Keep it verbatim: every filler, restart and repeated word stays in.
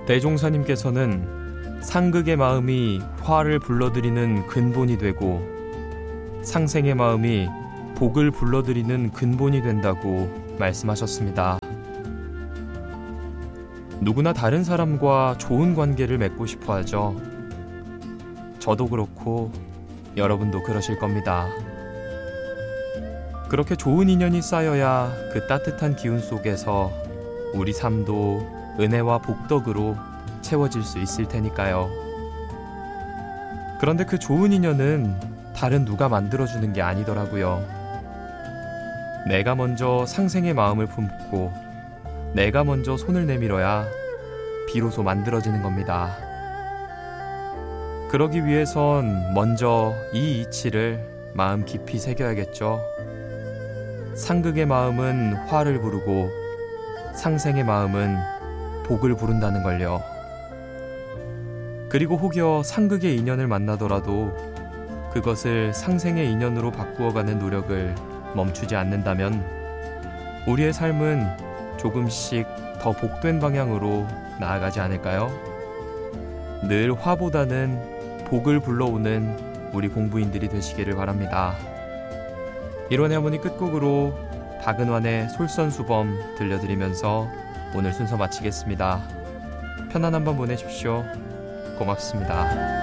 대종사님께서는 상극의 마음이 화를 불러들이는 근본이 되고 상생의 마음이 복을 불러들이는 근본이 된다고 말씀하셨습니다. 누구나 다른 사람과 좋은 관계를 맺고 싶어 하죠. 저도 그렇고 여러분도 그러실 겁니다. 그렇게 좋은 인연이 쌓여야 그 따뜻한 기운 속에서 우리 삶도 은혜와 복덕으로 채워질 수 있을 테니까요. 그런데 그 좋은 인연은 다른 누가 만들어주는 게 아니더라고요. 내가 먼저 상생의 마음을 품고 내가 먼저 손을 내밀어야 비로소 만들어지는 겁니다. 그러기 위해선 먼저 이 이치를 마음 깊이 새겨야겠죠. 상극의 마음은 화를 부르고 상생의 마음은 복을 부른다는 걸요. 그리고 혹여 상극의 인연을 만나더라도 그것을 상생의 인연으로 바꾸어가는 노력을 멈추지 않는다면 우리의 삶은 조금씩 더 복된 방향으로 나아가지 않을까요? 늘 화보다는 복을 불러오는 우리 공부인들이 되시기를 바랍니다. 일원의 하모니 끝곡으로 박은환의 솔선수범 들려드리면서 오늘 순서 마치겠습니다. 편안한 밤 보내십시오. 고맙습니다.